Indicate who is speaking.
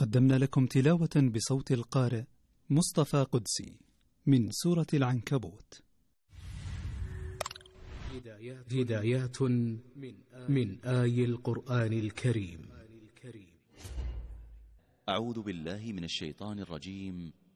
Speaker 1: قدمنا لكم تلاوة بصوت القارئ مصطفى قدسي من سورة العنكبوت.
Speaker 2: هدايات من آي القرآن الكريم.
Speaker 3: أعوذ بالله من الشيطان الرجيم.